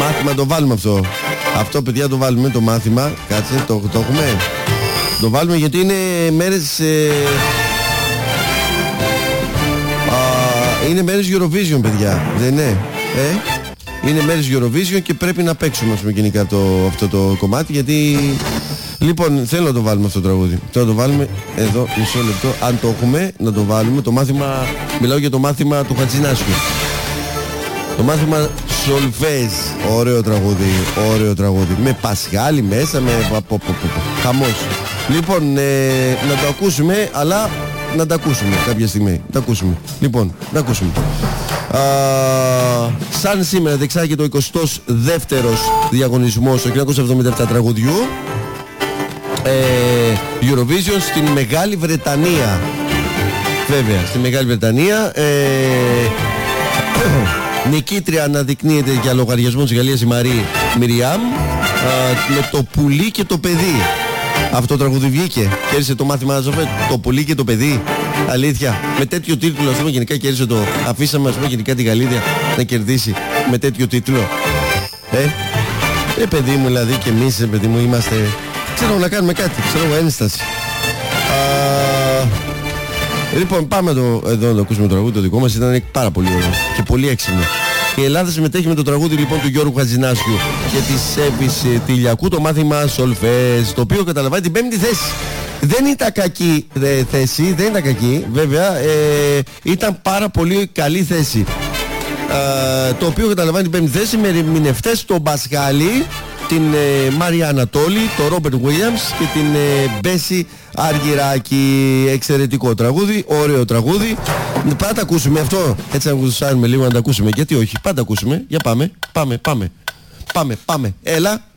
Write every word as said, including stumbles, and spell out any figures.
μάθημα το βάλουμε αυτό. Αυτό παιδιά το βάλουμε το μάθημα. Κάτσε, το, το έχουμε. Το βάλουμε γιατί είναι μέρες... Ε, α, είναι μέρες Eurovision παιδιά. Δεν είναι. Ε? Είναι μέρες Eurovision και πρέπει να παίξουμε ας πούμε γενικά το, αυτό το κομμάτι γιατί... Λοιπόν, θέλω να το βάλουμε αυτό το τραγούδι. Θέλω να το βάλουμε εδώ, μισό λεπτό. Αν το έχουμε, να το βάλουμε. Το μάθημα, μιλάω για το μάθημα του Χατζηνάσιου. Το μάθημα Σολφέζ. Ωραίο τραγούδι, ωραίο τραγούδι. Με Πασχάλη μέσα, με... χαμός. Λοιπόν, ε, να το ακούσουμε, αλλά να τα ακούσουμε κάποια στιγμή. Τα ακούσουμε. Λοιπόν, να ακούσουμε. Α, σαν σήμερα διεξάγεται ο εικοστός δεύτερος διαγωνισμός του χίλια εννιακόσια εβδομήντα επτά τραγουδιού ε, Eurovision στην Μεγάλη Βρετανία. Βέβαια, στη Μεγάλη Βρετανία ε, νικήτρια αναδεικνύεται για λογαριασμό της Γαλλίας η Μαρή Μιριάμ με το πουλί και το παιδί. Αυτό το τραγούδι βγήκε, κέρδισε το μάθημα Ζωφέ, το πουλί και το παιδί. Αλήθεια, με τέτοιο τίτλο ας πούμε γενικά κέρδισε το... Αφήσαμε ας πούμε γενικά τη Γαλλίδια να κερδίσει με τέτοιο τίτλο. Ε, ε παιδί μου δηλαδή και εμείς ε, παιδί μου είμαστε... Ξέρω να κάνουμε κάτι, ξέρω ένσταση. Α, λοιπόν πάμε το, εδώ να το ακούσουμε το τραγούδι το δικό μας, ήταν πάρα πολύ ωραίο και πολύ έξυπνο. Η Ελλάδα συμμετέχει με το τραγούδι λοιπόν του Γιώργου Χατζηνάσιου και της Εύης Τηλιακού, το μάθημα Σολφές, το οποίο καταλαμβάνει την πέμπτη θέση. Δεν ήταν κακή ε, θέση, δεν ήταν κακή, βέβαια, ε, ήταν πάρα πολύ καλή θέση. Ε, το οποίο καταλαμβάνει την πέμπτη θέση με ερμηνευτές τον Πασχάλη, την ε, Μάρια Ανατόλη, τον Ρόμπερτ Βίλιαμς και την ε, Μπέση Αργυράκη. Εξαιρετικό τραγούδι, ωραίο τραγούδι. Πάντα ακούσουμε αυτό, έτσι να ακούσουμε λίγο να τα ακούσουμε. Γιατί όχι, πάντα ακούσουμε. Για πάμε, πάμε, πάμε, πάμε, πάμε. Έλα.